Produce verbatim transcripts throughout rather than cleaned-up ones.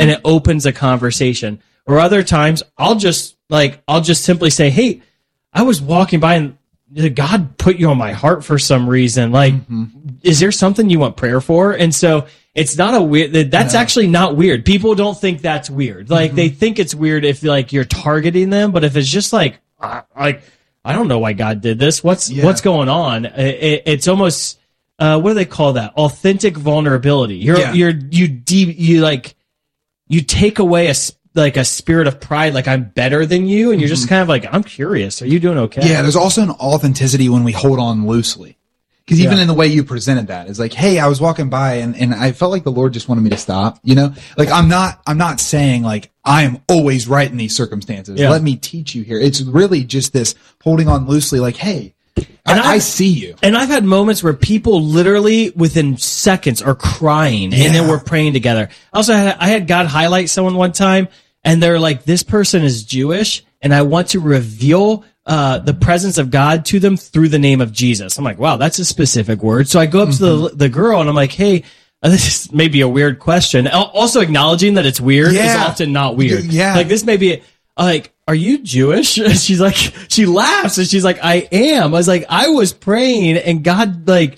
and it opens a conversation. Or other times I'll just like, I'll just simply say, hey, I was walking by and God put you on my heart for some reason. Like, mm-hmm. is there something you want prayer for? And so it's not a weird, that's no. actually not weird. People don't think that's weird. Like, mm-hmm. they think it's weird if like you're targeting them, but if it's just like, uh, like, I don't know why God did this. What's, yeah. what's going on? It, it's almost, uh, what do they call that? Authentic vulnerability. You're, yeah. you're, you deep, you like, you take away a, like a spirit of pride, like I'm better than you. And you're just kind of like, I'm curious. Are you doing okay? Yeah. There's also an authenticity when we hold on loosely. Because even yeah. in the way you presented that, it's like, hey, I was walking by and, and I felt like the Lord just wanted me to stop, you know? Like, I'm not, I'm not saying like, I am always right in these circumstances. Yeah. Let me teach you here. It's really just this holding on loosely, like, hey, I, I see you. And I've had moments where people literally within seconds are crying yeah. and then we're praying together. Also, I had, I had God highlight someone one time and they're like, this person is Jewish and I want to reveal uh, the presence of God to them through the name of Jesus. I'm like, wow, that's a specific word. So I go up mm-hmm. to the, the girl and I'm like, hey, uh, this is maybe a weird question. Also acknowledging that it's weird yeah. is often not weird. Yeah. Like this may be like, are you Jewish? She's like, she laughs and she's like, I am. I was like, I was praying and God like,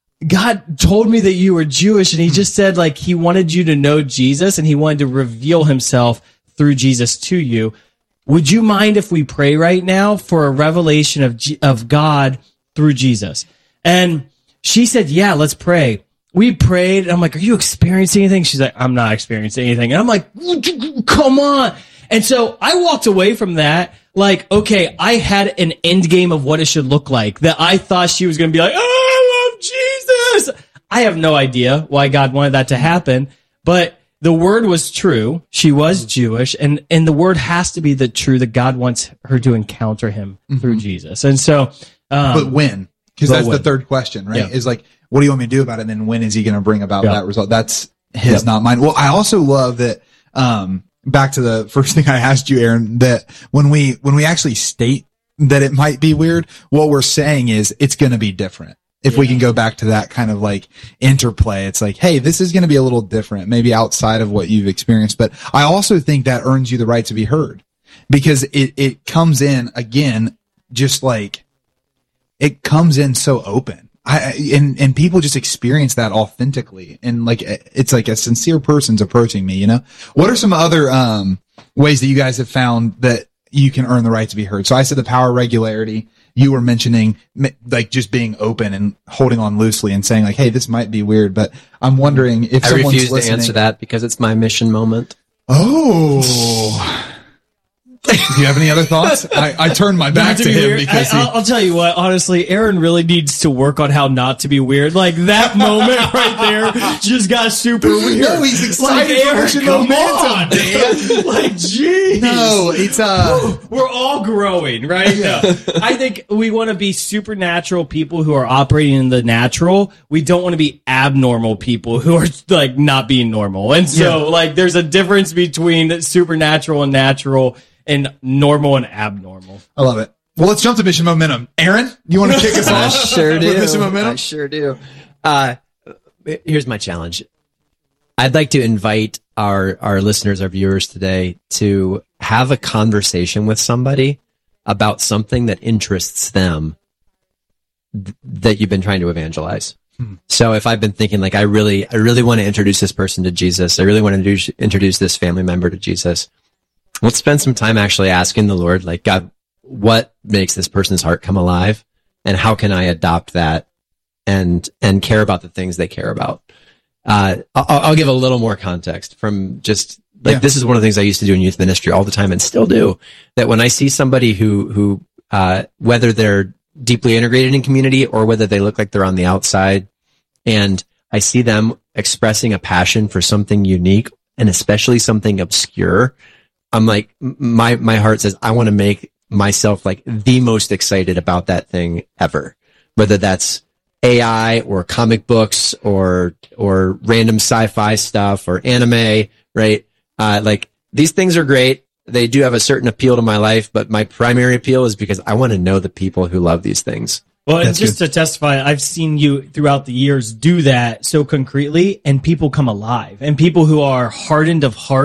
God told me that you were Jewish and he just said like he wanted you to know Jesus and he wanted to reveal himself through Jesus to you. Would you mind if we pray right now for a revelation of G- of God through Jesus? And she said, yeah, let's pray. We prayed. And I'm like, are you experiencing anything? She's like, I'm not experiencing anything. And I'm like, come on. And so I walked away from that like, okay, I had an end game of what it should look like that I thought she was going to be like, oh, I love Jesus. I have no idea why God wanted that to happen, but the word was true. She was Jewish, and, and the word has to be the true that God wants her to encounter him mm-hmm. through Jesus. And so, um, but when? Because that's when. The third question, right? Yeah. Is like, what do you want me to do about it? And then when is he going to bring about yeah. that result? That's his, yeah. not mine. Well, I also love that, um, back to the first thing I asked you, Aaron, that when we, when we actually state that it might be weird, what we're saying is it's going to be different. If yeah. we can go back to that kind of like interplay, it's like, hey, this is going to be a little different, maybe outside of what you've experienced. But I also think that earns you the right to be heard because it, it comes in again, just like it comes in so open. I, and, and people just experience that authentically. And like, it's like a sincere person's approaching me, you know? What are some other, um, ways that you guys have found that you can earn the right to be heard? So I said the power of regularity. You were mentioning like just being open and holding on loosely and saying like, hey, this might be weird, but I'm wondering if I someone's refuse listening. to answer that because it's my mission moment. Oh. Do you have any other thoughts? I, I turned my back to, to be him weird. because I, he, I'll, I'll tell you what, honestly, Aaron really needs to work on how not to be weird. Like that moment right there just got super weird. No, he's excited like, Aaron, for come momentum, on, man. Like, jeez. No, it's uh, we're all growing, right? No. I think we want to be supernatural people who are operating in the natural. We don't want to be abnormal people who are like not being normal. And so, yeah. like, there's a difference between supernatural and natural. And normal and abnormal. I love it. Well, let's jump to Mission Momentum. Aaron, you want to kick us off? I sure do. With Mission Momentum? I sure do. Uh, here's my challenge. I'd like to invite our, our listeners, our viewers today to have a conversation with somebody about something that interests them th- that you've been trying to evangelize. Hmm. So if I've been thinking like, I really, I really want to introduce this person to Jesus. I really want to introduce, introduce this family member to Jesus. Let's spend some time actually asking the Lord, like, God, what makes this person's heart come alive? And how can I adopt that and, and care about the things they care about? Uh, I'll, I'll give a little more context from just like, yeah. this is one of the things I used to do in youth ministry all the time and still do, that when I see somebody who, who, uh, whether they're deeply integrated in community or whether they look like they're on the outside, and I see them expressing a passion for something unique and especially something obscure, I'm like, my, my heart says, I want to make myself like the most excited about that thing ever, whether that's A I or comic books or, or random sci-fi stuff or anime, right? Uh, like these things are great. They do have a certain appeal to my life, but my primary appeal is because I want to know the people who love these things. Well, and That's just good. to testify, I've seen you throughout the years do that so concretely, and people come alive, and people who are hardened of heart